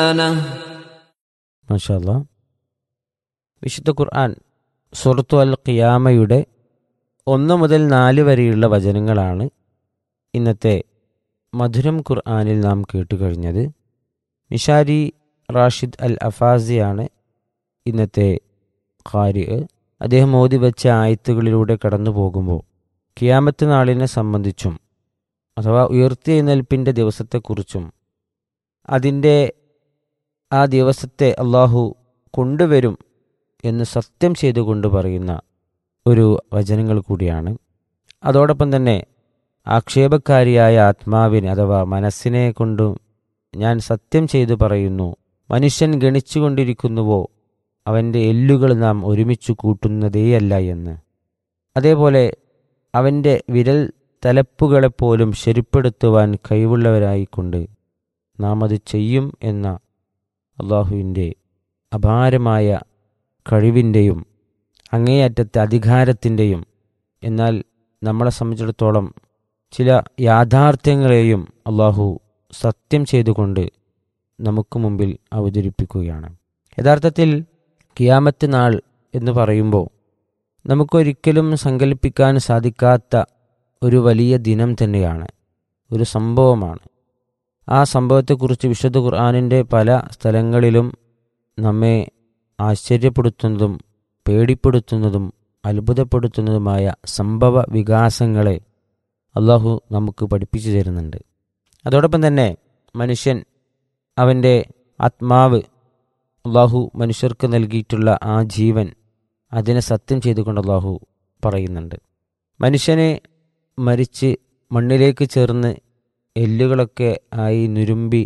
മാഷാ അല്ലാ. വിശുദ്ധ ഖുർആൻ സൂറത്തു അൽ ഖിയാമയുടെ 1 മുതൽ 4 വരെയുള്ള വചനങ്ങളാണ് ഇന്നത്തെ മധുരം ഖുർആനിൽ നാം കേട്ടുകഴിഞ്ഞത്. മിഷാരി റാഷിദ് അൽ അഫാസിയാണ് ഇന്നത്തെ ഖാരി. അദ്ദേഹം ഓതി വെച്ച ആയത്തുകളിലൂടെ കടന്നു പോകുമ്പോൾ ഖിയാമത്ത് നാളിനെ സംബന്ധിച്ചും അഥവാ ഉയർത്തെഴുന്നേൽപ്പിൻ്റെ ദിവസത്തെക്കുറിച്ചും അതിൻ്റെ ആ ദിവസത്തെ അള്ളാഹു കൊണ്ടുവരും എന്ന് സത്യം ചെയ്തുകൊണ്ട് പറയുന്ന ഒരു വചനങ്ങൾ കൂടിയാണ്. അതോടൊപ്പം തന്നെ ആക്ഷേപക്കാരിയായ ആത്മാവിനെ അഥവാ മനസ്സിനെ കൊണ്ടും ഞാൻ സത്യം ചെയ്തു പറയുന്നു, മനുഷ്യൻ ഗണിച്ചുകൊണ്ടിരിക്കുന്നുവോ അവൻ്റെ എല്ലുകൾ നാം ഒരുമിച്ച് കൂട്ടുന്നതേയല്ല എന്ന്. അതേപോലെ അവൻ്റെ വിരൽ തലപ്പുകളെപ്പോലും ശരിപ്പെടുത്തുവാൻ കഴിവുള്ളവരായിക്കൊണ്ട് നാം അത് ചെയ്യും എന്ന അള്ളാഹുവിൻ്റെ അപാരമായ കഴിവിൻ്റെയും അങ്ങേയറ്റത്തെ അധികാരത്തിൻ്റെയും എന്നാൽ നമ്മളെ സംബന്ധിച്ചിടത്തോളം ചില യാഥാർത്ഥ്യങ്ങളെയും അള്ളാഹു സത്യം ചെയ്തുകൊണ്ട് നമുക്ക് മുമ്പിൽ അവതരിപ്പിക്കുകയാണ്. യഥാർത്ഥത്തിൽ ഖിയാമത്ത് നാൾ എന്ന് പറയുമ്പോൾ നമുക്കൊരിക്കലും സങ്കല്പിക്കാൻ സാധിക്കാത്ത ഒരു വലിയ ദിനം തന്നെയാണ്, ഒരു സംഭവമാണ്. ആ സംഭവത്തെക്കുറിച്ച് വിശുദ്ധ ഖുർആനിൻ്റെ പല സ്ഥലങ്ങളിലും നമ്മെ ആശ്ചര്യപ്പെടുത്തുന്നതും പേടിപ്പെടുത്തുന്നതും അത്ഭുതപ്പെടുത്തുന്നതുമായ സംഭവ വികാസങ്ങളെ അള്ളാഹു നമുക്ക് പഠിപ്പിച്ചു തരുന്നുണ്ട്. അതോടൊപ്പം തന്നെ മനുഷ്യൻ അവൻ്റെ ആത്മാവ് അള്ളാഹു മനുഷ്യർക്ക് നൽകിയിട്ടുള്ള ആ ജീവൻ അതിനെ സത്യം ചെയ്തുകൊണ്ട് അള്ളാഹു പറയുന്നുണ്ട്. മനുഷ്യനെ മരിച്ച് മണ്ണിലേക്ക് ചേർന്ന് എല്ലുകളൊക്കെ ആയി നുരുമ്പി